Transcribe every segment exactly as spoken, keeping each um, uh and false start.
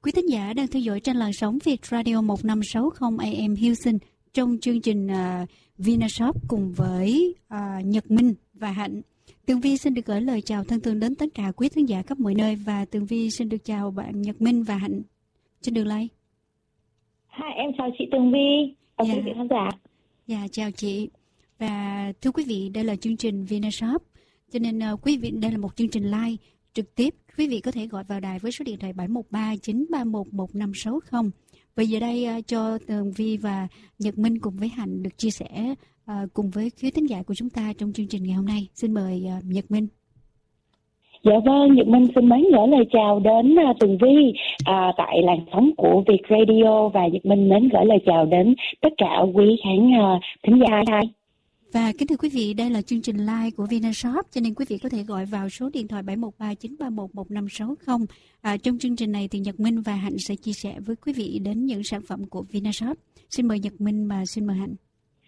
Quý thính giả đang theo dõi trên làn sóng Việt Radio một năm sáu không A M Houston trong chương trình uh, Vinashop cùng với uh, Nhật Minh và Hạnh. Tường Vi xin được gửi lời chào thân thương đến tất cả quý thính giả khắp mọi nơi và Tường Vi xin được chào bạn Nhật Minh và Hạnh trên đường lây. Hai em chào chị Tường Vi và quý vị khán giả. Dạ chào chị. Và thưa quý vị, đây là chương trình Vinashop, cho nên uh, quý vị đây là một chương trình live trực tiếp. Quý vị có thể gọi vào đài với số điện thoại bảy một ba chín ba một một năm sáu không. Bây giờ đây uh, cho Tường Vi và Nhật Minh cùng với Hạnh được chia sẻ uh, cùng với quý thính giả của chúng ta trong chương trình ngày hôm nay. Xin mời uh, Nhật Minh. Dạ vâng, Nhật Minh xin mến gửi lời chào đến uh, Tường Vi uh, tại làn sóng của Việt Radio, và Nhật Minh mến gửi lời chào đến tất cả quý khán uh, thính giả. Và kính thưa quý vị, đây là chương trình live của Vinashop, cho nên quý vị có thể gọi vào số điện thoại bảy một ba chín ba một một năm sáu không. À, trong chương trình này thì Nhật Minh và Hạnh sẽ chia sẻ với quý vị đến những sản phẩm của Vinashop. Xin mời Nhật Minh và xin mời Hạnh.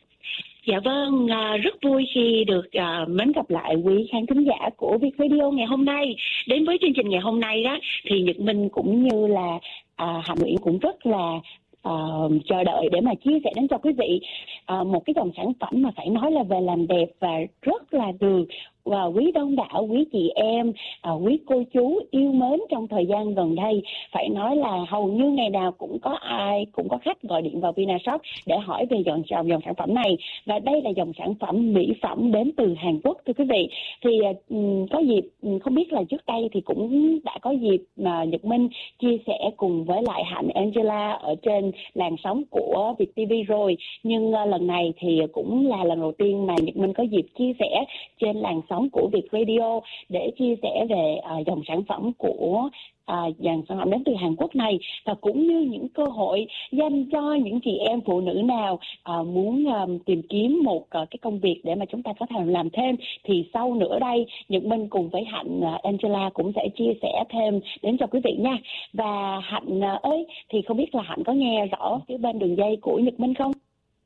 Dạ vâng, rất vui khi được mến gặp lại quý khán thính giả của Việt Radio ngày hôm nay. Đến với chương trình ngày hôm nay đó thì Nhật Minh cũng như là à, Hạnh Nguyễn cũng rất là Uh, chờ đợi để mà chia sẻ đến cho quý vị uh, một cái dòng sản phẩm mà phải nói là về làm đẹp và rất là được và quý đông đảo quý chị em, uh, quý cô chú yêu mến trong thời gian gần đây. Phải nói là hầu như ngày nào cũng có ai, cũng có khách gọi điện vào Vinashop để hỏi về dòng, dòng sản phẩm này. Và đây là dòng sản phẩm mỹ phẩm đến từ Hàn Quốc thưa quý vị. Thì uh, có dịp, không biết là trước đây thì cũng đã có dịp mà Nhật Minh chia sẻ cùng với lại Hạnh Angela ở trên làn sóng của Việt ti vi rồi. Nhưng uh, lần này thì cũng là lần đầu tiên mà Nhật Minh có dịp chia sẻ trên làn sóng của Việt Radio để chia sẻ về uh, dòng sản phẩm của uh, dòng sản phẩm đến từ Hàn Quốc này, và cũng như những cơ hội dành cho những chị em phụ nữ nào uh, muốn um, tìm kiếm một uh, cái công việc để mà chúng ta có thể làm thêm. Thì sau nữa đây Nhật Minh cùng với Hạnh uh, Angela cũng sẽ chia sẻ thêm đến cho quý vị nha. Và Hạnh uh, ơi, thì không biết là Hạnh có nghe rõ cái bên đường dây của Nhật Minh không?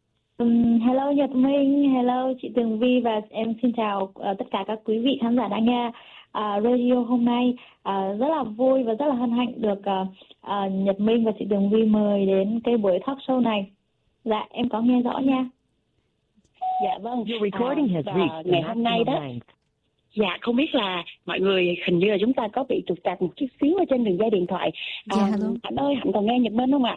Um, hello Nhật Minh, hello chị Tường Vi, và em xin chào uh, tất cả các quý vị khán giả đang nghe uh, radio hôm nay. Uh, rất là vui và rất là hân hạnh được uh, uh, Nhật Minh và chị Tường Vi mời đến cái buổi talk show này. Dạ em có nghe rõ nha. Dạ vâng. À, và ngày hôm nay đó, dạ không biết là mọi người hình như là chúng ta có bị trục trặc một chút xíu ở trên đường dây điện thoại. À, dạ, Hạnh ơi, Hạnh còn nghe Nhật Minh không ạ?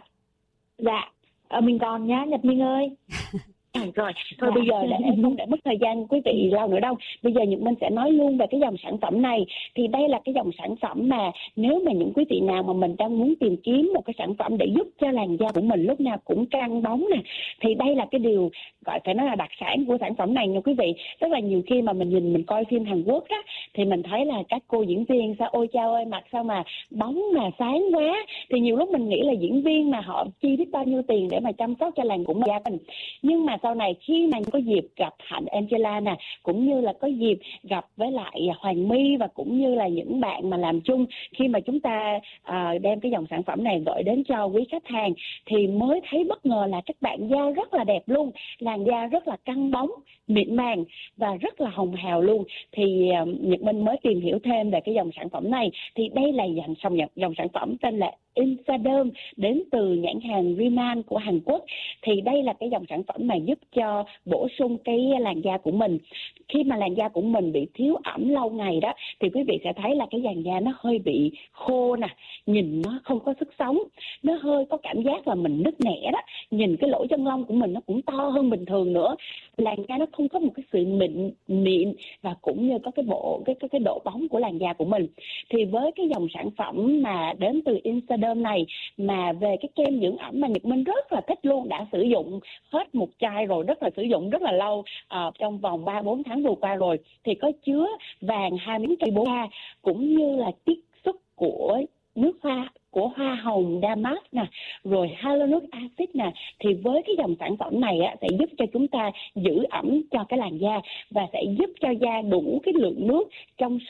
Dạ. Ờ, mình còn nhá Nhật Minh ơi. À, rồi, thôi bây giờ để em không để mất thời gian quý vị lâu nữa đâu. Bây giờ Nhật Minh sẽ nói luôn về cái dòng sản phẩm này. Thì đây là cái dòng sản phẩm mà nếu mà những quý vị nào mà mình đang muốn tìm kiếm một cái sản phẩm để giúp cho làn da của mình lúc nào cũng căng bóng nè, thì đây là cái điều gọi phải nói là đặc sản của sản phẩm này nha quý vị. Rất là nhiều khi mà mình nhìn mình coi phim Hàn Quốc á, thì mình thấy là các cô diễn viên sao ôi chao ơi mặt sao mà bóng mà sáng quá. Thì nhiều lúc mình nghĩ là diễn viên mà họ chi biết bao nhiêu tiền để mà chăm sóc cho làn của da mình. Nhưng mà sau này khi mà có dịp gặp Hạnh Angela nè, cũng như là có dịp gặp với lại Hoàng My và cũng như là những bạn mà làm chung, khi mà chúng ta à, đem cái dòng sản phẩm này gửi đến cho quý khách hàng, thì mới thấy bất ngờ là các bạn da rất là đẹp luôn, làn da rất là căng bóng, mịn màng và rất là hồng hào luôn. Thì uh, Nhật Minh mới tìm hiểu thêm về cái dòng sản phẩm này. Thì đây là dòng, dòng sản phẩm tên là Insaderm đến từ nhãn hàng Rimmel của Hàn Quốc. Thì đây là cái dòng sản phẩm mà giúp cho bổ sung cái làn da của mình. Khi mà làn da của mình bị thiếu ẩm lâu ngày đó, thì quý vị sẽ thấy là cái làn da nó hơi bị khô nè, nhìn nó không có sức sống, nó hơi có cảm giác là mình nứt nẻ đó, nhìn cái lỗ chân lông của mình nó cũng to hơn bình thường nữa, làn da nó không có một cái sự mịn mịn và cũng như có cái bộ cái cái cái độ bóng của làn da của mình. Thì với cái dòng sản phẩm mà đến từ Insaderm này, mà về cái kem dưỡng ẩm mà Nhật Minh rất là thích luôn, đã sử dụng hết một chai rồi, rất là sử dụng rất là lâu, à, trong vòng ba bốn tháng vừa qua rồi, thì có chứa vàng hai miếng cây bốn A cũng như là chiết xuất của nước hoa của hoa hồng damask nè, rồi hyaluronic acid nè. Thì với cái dòng sản phẩm này á, sẽ giúp cho chúng ta giữ ẩm cho cái làn da và sẽ giúp cho da đủ cái lượng nước trong suốt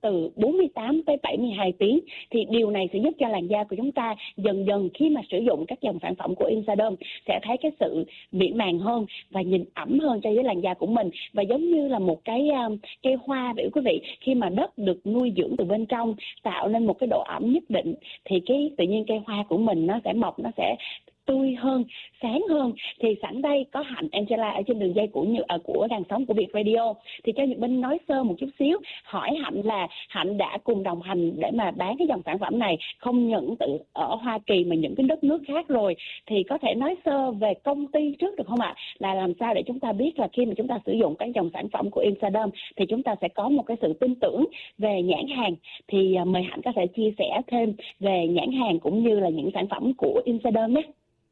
từ bốn mươi tám tới bảy mươi hai tiếng. Thì điều này sẽ giúp cho làn da của chúng ta dần dần khi mà sử dụng các dòng sản phẩm của Insaderm sẽ thấy cái sự mịn màng hơn và nhìn ẩm hơn cho với làn da của mình. Và giống như là một cái um, cây hoa vậy quý vị, khi mà đất được nuôi dưỡng từ bên trong tạo nên một cái độ ẩm nhất định thì cái tự nhiên cây hoa của mình nó sẽ mọc, nó sẽ tươi hơn, sáng hơn. Thì sẵn đây có Hạnh Angela ở trên đường dây của như ở của Đàn Sống của Việt Radio, thì cho Nhật Minh nói sơ một chút xíu, hỏi Hạnh là Hạnh đã cùng đồng hành để mà bán cái dòng sản phẩm này không những tự ở Hoa Kỳ mà những cái đất nước khác rồi, thì có thể nói sơ về công ty trước được không ạ? Là làm sao để chúng ta biết là khi mà chúng ta sử dụng các dòng sản phẩm của Insaderm thì chúng ta sẽ có một cái sự tin tưởng về nhãn hàng. Thì mời Hạnh có thể chia sẻ thêm về nhãn hàng cũng như là những sản phẩm của Insaderm nhé.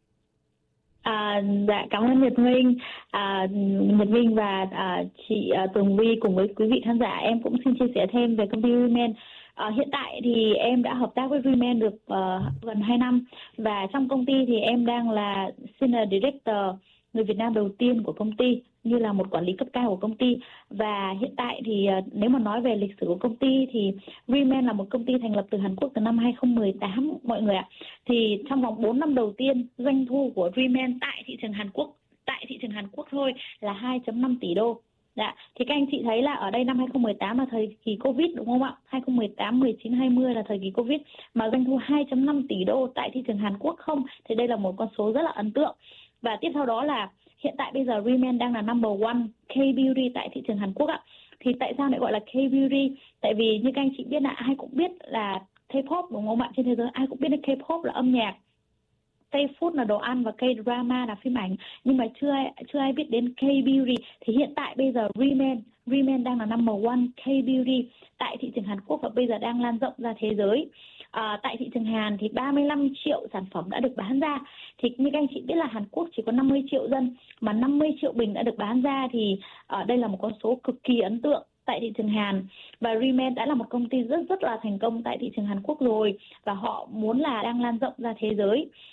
À, dạ cảm ơn Nhật Minh, à, Nhật Minh và à, chị à, Tường Vi cùng với quý vị khán giả. Em cũng xin chia sẻ thêm về công ty Rimen. À, hiện tại thì em đã hợp tác với Rimen được uh, gần hai năm, và trong công ty thì em đang là Senior Director, người Việt Nam đầu tiên của công ty, như là một quản lý cấp cao của công ty. Và hiện tại thì uh, nếu mà nói về lịch sử của công ty thì Rimen là một công ty thành lập từ Hàn Quốc từ năm hai không một tám mọi người ạ. Thì trong vòng bốn năm đầu tiên, doanh thu của Rimen tại thị trường Hàn Quốc, tại thị trường Hàn Quốc thôi là hai phẩy năm tỷ đô. Dạ, thì các anh chị thấy là ở đây năm hai không một tám là thời kỳ Covid đúng không ạ? hai không một tám, mười chín, hai mươi là thời kỳ Covid, mà doanh thu hai phẩy năm tỷ đô tại thị trường Hàn Quốc không, thì đây là một con số rất là ấn tượng. Và tiếp theo đó là hiện tại bây giờ Rimen đang là number one K-Beauty tại thị trường Hàn Quốc ạ. Thì tại sao lại gọi là K-Beauty? Tại vì như các anh chị biết là ai cũng biết là K-pop đúng không ạ? Trên thế giới ai cũng biết là K-pop là âm nhạc, K-food là đồ ăn và K-drama là phim ảnh, nhưng mà chưa ai, chưa ai biết đến K-Beauty. Thì hiện tại bây giờ Rimen Rimen đang là number one K-Beauty tại thị trường Hàn Quốc và bây giờ đang lan rộng ra thế giới. À, tại thị trường Hàn thì ba mươi lăm triệu sản phẩm đã được bán ra. Thì như các anh chị biết là Hàn Quốc chỉ có năm mươi triệu dân mà năm mươi triệu bình đã được bán ra, thì ở đây là một con số cực kỳ ấn tượng tại thị trường Hàn. Và Rimen đã là một công ty rất rất là thành công tại thị trường Hàn Quốc rồi, và họ muốn là đang lan rộng ra thế giới.